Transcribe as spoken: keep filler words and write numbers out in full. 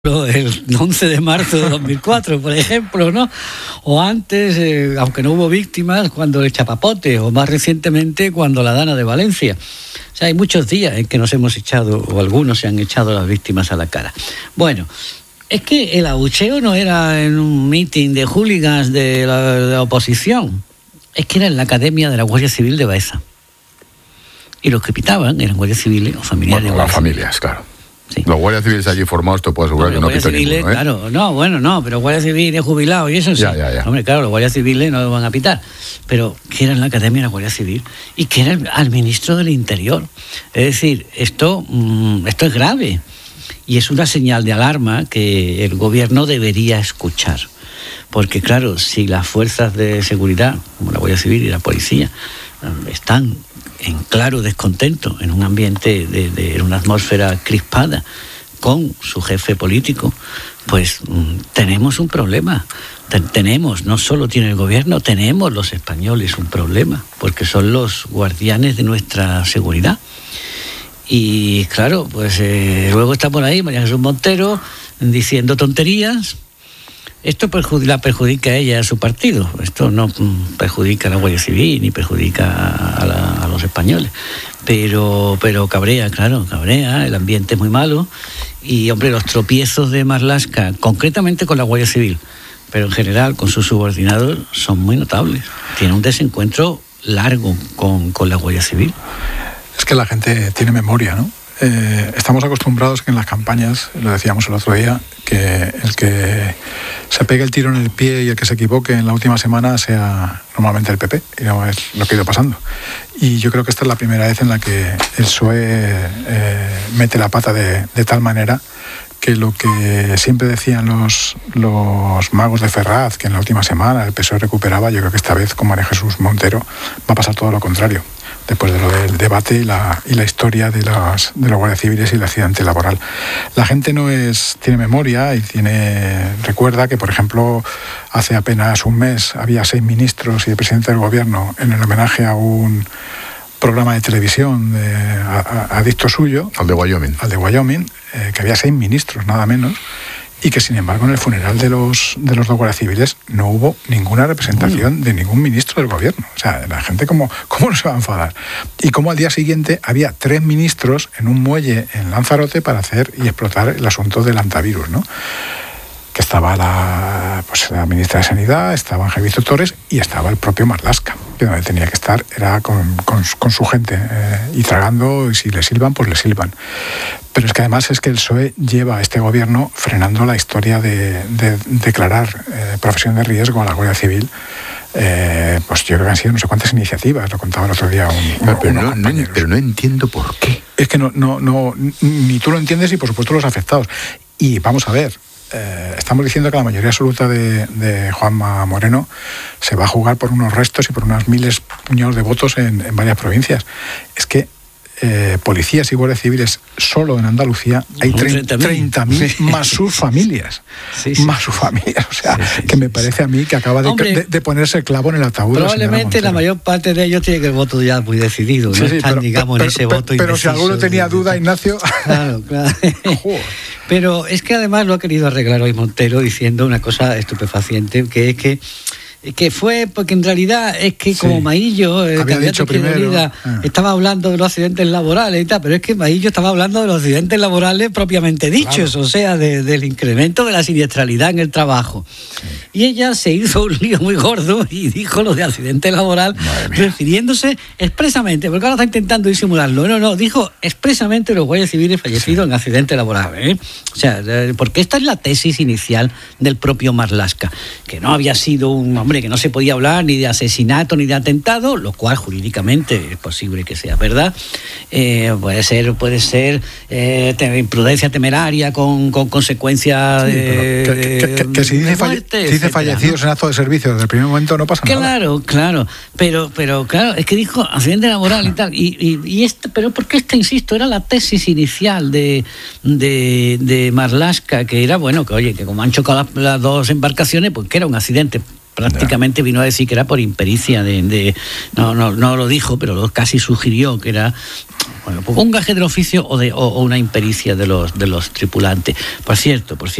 el once de marzo de dos mil cuatro, por ejemplo, ¿no? O antes, eh, aunque no hubo víctimas, cuando el Chapapote, o más recientemente cuando la Dana de Valencia. O sea, hay muchos días en que nos hemos echado, o algunos se han echado las víctimas a la cara. Bueno, es que el abucheo no era en un meeting de hooligans de la, de la oposición, es que era en la Academia de la Guardia Civil de Baeza. Y los que pitaban eran guardias civiles o familiares. Bueno, de las familias, claro. Sí. Los guardias civiles allí formados, te puedo asegurar no, que no pitó civiles, ninguno, ¿eh? Claro, no, bueno, no, pero guardias civiles jubilados y eso sí. Ya, ya, ya. Hombre, claro, los guardias civiles no van a pitar. Pero que era en la Academia de la Guardia Civil y que era el, al ministro del Interior. Es decir, esto, mmm, esto es grave y es una señal de alarma que el gobierno debería escuchar. Porque, claro, si las fuerzas de seguridad, como la Guardia Civil y la policía, están en claro descontento, en un ambiente, de, de en una atmósfera crispada con su jefe político, pues mm, tenemos un problema. Ten, tenemos, no solo tiene el gobierno, tenemos los españoles un problema, porque son los guardianes de nuestra seguridad. Y claro, pues eh, luego está por ahí María Jesús Montero diciendo tonterías. Esto perjudica, la perjudica a ella y a su partido. Esto no perjudica a la Guardia Civil ni perjudica a, la, a los españoles. Pero, pero cabrea, claro, cabrea. El ambiente es muy malo. Y, hombre, los tropiezos de Marlaska, concretamente con la Guardia Civil, pero en general con sus subordinados, son muy notables. Tiene un desencuentro largo con, con la Guardia Civil. Es que la gente tiene memoria, ¿no? Eh, estamos acostumbrados que en las campañas, lo decíamos el otro día, que el que se pegue el tiro en el pie y el que se equivoque en la última semana sea normalmente el P P, y no es lo que ha ido pasando. Y yo creo que esta es la primera vez en la que el P S O E eh, mete la pata de, de tal manera que lo que siempre decían los, los magos de Ferraz, que en la última semana el P S O E recuperaba, yo creo que esta vez con María Jesús Montero va a pasar todo lo contrario, después de lo del debate y la, y la historia de, las, de los guardias civiles y el accidente laboral. La gente no es tiene memoria y tiene recuerda que, por ejemplo, hace apenas un mes había seis ministros y el presidente del gobierno en el homenaje a un programa de televisión de, a, a, adicto suyo. Al de Wyoming. Al de Wyoming, eh, que había seis ministros, nada menos. Y que, sin embargo, en el funeral de los de los dos guardias civiles no hubo ninguna representación de ningún ministro del gobierno. O sea, la gente, ¿cómo, cómo no se va a enfadar? Y cómo al día siguiente había tres ministros en un muelle en Lanzarote para hacer y explotar el asunto del antivirus, ¿no? Que estaba la, pues, la ministra de Sanidad, estaba Ángel Víctor Torres y estaba el propio Marlaska, que donde tenía que estar era con, con, con su gente, eh, y tragando, y si le silban, pues le silban. Pero es que además es que el P S O E lleva a este gobierno frenando la historia de, de, de declarar eh, profesión de riesgo a la Guardia Civil. Eh, pues yo creo que han sido no sé cuántas iniciativas, lo contaba el otro día un, pero, pero, unos no, compañeros. No, pero no entiendo por qué. Es que no, no, no, ni tú lo entiendes y por supuesto los afectados. Y vamos a ver, eh, estamos diciendo que la mayoría absoluta de, de Juanma Moreno se va a jugar por unos restos y por unos miles puñados de votos en, en varias provincias. Es que Eh, policías y guardias civiles solo en Andalucía hay treinta mil sí. Más sus familias, sí, sí. Más sus familias, o sea, sí, sí, que me parece a mí que acaba de, Hombre, de, de ponerse el clavo en el ataúd. Probablemente la mayor parte de ellos tiene que el voto ya muy decidido, no sí, sí, están, pero, digamos, pero, en ese pero, voto Pero indeciso, si alguno tenía duda, Ignacio... Claro, claro. Pero es que además lo ha querido arreglar hoy Montero diciendo una cosa estupefaciente, que es que que fue porque en realidad es que como sí. Maillo, el había dicho primero, Unida, ah. estaba hablando de los accidentes laborales y tal, pero es que Maillo estaba hablando de los accidentes laborales propiamente dichos, claro. O sea, de, del incremento de la siniestralidad en el trabajo. Sí. Y ella se hizo un lío muy gordo y dijo lo de accidente laboral, refiriéndose expresamente, porque ahora está intentando disimularlo. No, no, dijo expresamente los guardias civiles fallecidos sí. en accidente laboral. ¿eh? O sea, porque esta es la tesis inicial del propio Marlaska, que no había sido un hombre que no se podía hablar ni de asesinato ni de atentado, lo cual jurídicamente es posible que sea verdad. Eh, puede ser, puede ser eh, te, imprudencia temeraria con, con consecuencias sí, de, que, que, que, que si dice, falle, muerte, si dice fallecidos en acto de servicio desde el primer momento no pasa claro, nada. Claro, claro, pero, pero claro, es que dijo accidente laboral y tal, y, y, y este, pero porque esta, insisto, era la tesis inicial de, de, de Marlaska, que era, bueno, que oye, que como han chocado las, las dos embarcaciones, pues que era un accidente prácticamente vino a decir que era por impericia de, de no, no, no lo dijo, pero lo casi sugirió que era bueno, pues un gaje del oficio o de o, o una impericia de los de los tripulantes. Por cierto, por cierto.